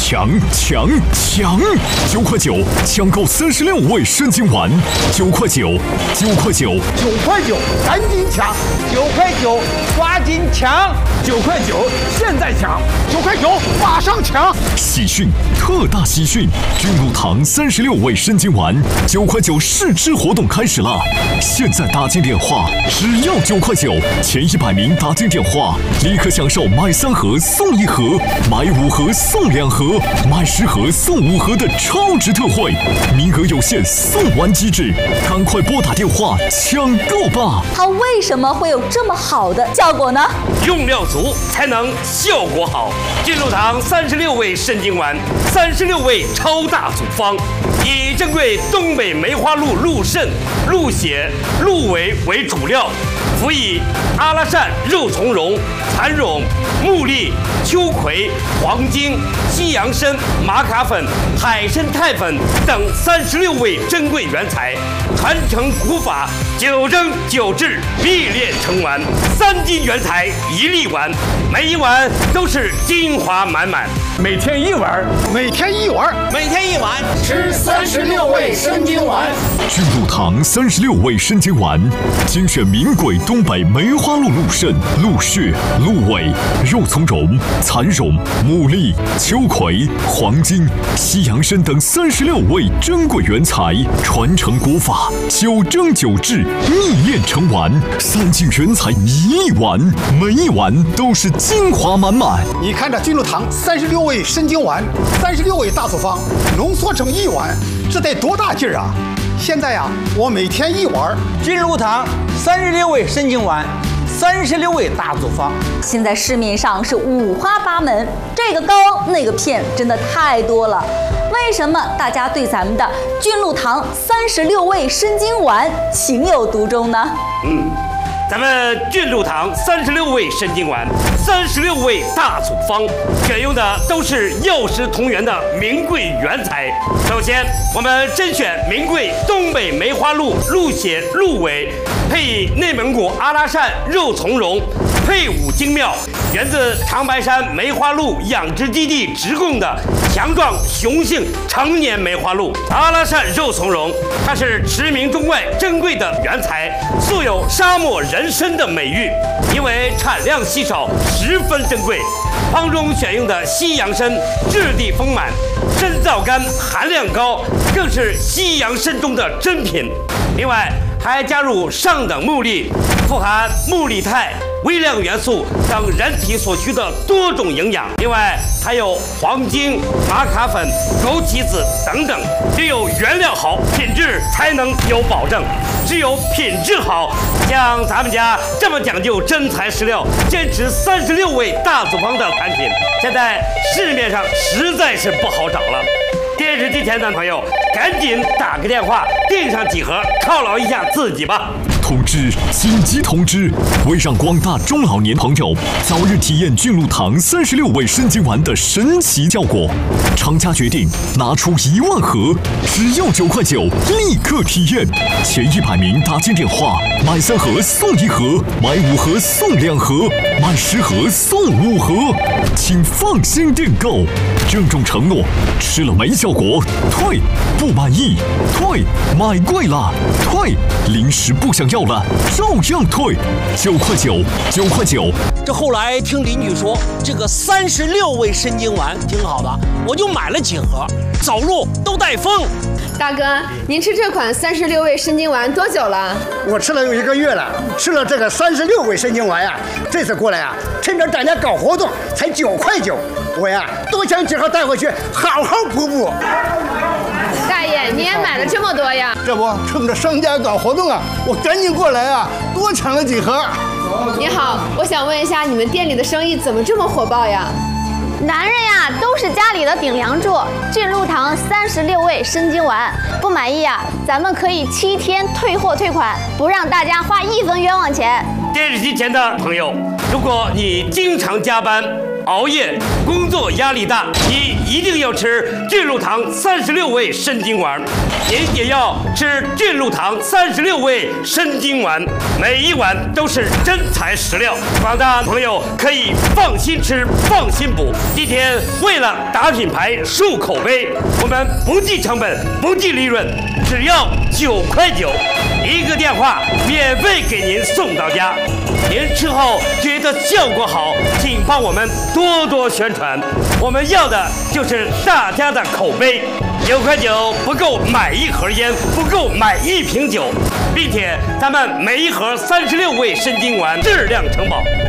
抢！9块9抢购36味生津丸，9块9，9块9，9 块9，赶紧抢！9块9，抓紧抢！9块9，现在抢！9块9，马上抢！ 喜讯，特大喜讯！君鹿堂36味生津丸9块9试吃活动开始了！现在打进电话，只要9块9，前100名打进电话，立刻享受买3盒送1盒，买5盒送2盒，买10盒送5盒的超值特惠，名额有限，送完即止，赶快拨打电话抢购吧！ 它为什么会有这么好的效果呢？ 用料足才能效果好。君鹿堂36味生津丸，36味超大组方，以珍贵东北梅花鹿鹿肾、鹿血、鹿尾为主料，辅以阿拉善肉苁蓉、蚕苇、木栗、秋葵、黄精、西洋参、玛卡粉、海参肽粉等36味珍贵原材，传承古法，9蒸9制，秘炼成丸，3斤原材1粒丸，每一碗都是精华满满。 每天1碗，每天1碗， 每天1碗， 吃36味生津丸。 君鹿堂36味生津丸，精选名贵东北梅花鹿鹿肾、鹿血、鹿尾、肉苁蓉、蚕苇、木栗、秋葵、黄精、西洋参等36味珍贵原材，传承古法，9蒸9制，秘炼成丸，3斤原材1粒丸，每一碗都是精华满满。 你看这君鹿堂36味生津丸，36味大组方，浓缩成1碗，这得多大劲儿啊！现在呀，我每天1碗。 君鹿堂36味生津丸，36味大组方， 现在市面上是五花八门，这个膏那个片，真的太多了。为什么大家对咱们的君鹿堂36味生津丸情有独钟呢？ 咱们君鹿堂36味生津丸，36味大组方，选用的都是药食同源的名贵原材。首先，我们甄选名贵东北梅花鹿鹿血、鹿尾，配以内蒙古阿拉善肉苁蓉，配伍精妙，源自长白山梅花鹿养殖基地直供的强壮雄性成年梅花鹿。阿拉善肉苁蓉，它是驰名中外珍贵的原材，素有沙漠人参的美誉，因为产量稀少，十分珍贵。方中选用的西洋参质地丰满，参皂苷含量高，更是西洋参中的珍品。另外还加入上等木栗，富含木栗肽、微量元素等人体所需的多种营养。另外还有黄精、玛卡粉、枸杞子等等。只有原料好，品质才能有保证。只有品质好，像咱们家这么讲究真材实料，坚持36味大组方的产品，现在市面上实在是不好找了。电视机前的朋友，赶紧打个电话订上几盒，犒劳一下自己吧。 通知！紧急通知！为让广大中老年朋友早日体验君鹿堂36味生津丸的神奇效果，厂家决定拿出1万盒，只要9块9，立刻体验。前100名打进电话，买3盒送1盒，买5盒送2盒，买10盒送5盒，请放心订购。郑重承诺，吃了没效果退，不满意退，买贵了退，零食不想要了照样退，9块9，9块9。 这后来听邻居说，这个36味生津丸挺好的，我就买了几盒，走路都带风。 大哥，您吃这款36味生津丸多久了？ 我吃了有1个月了，吃了这个36味生津丸呀，这次过来呀，趁着大家搞活动，才9块9，我呀多想几盒带回去，好好补补。 大爷，你也买了这么多呀？ 这不趁着商家搞活动啊，我赶紧过来啊，多抢了几盒。 你好，我想问一下，你们店里的生意怎么这么火爆呀？ 男人呀，都是家里的顶梁柱。君鹿堂36味生津丸，不满意呀，咱们可以7天退货退款，不让大家花1分冤枉钱。 电视机前的朋友，如果你经常加班， 熬夜、工作压力大，你一定要吃俊鹿堂36味参精丸。您也要吃俊鹿堂36味参精丸，每一碗都是真材实料，广大朋友可以放心吃、放心补。今天为了打品牌、树口碑，我们不计成本、不计利润，只要9块9，一个电话免费给您送到家。您吃后觉得效果好，请帮我们多多宣传。我们要的就是大家的口碑。9块9不够买1盒烟，不够买1瓶酒，并且咱们每一盒36味参精丸质量承保。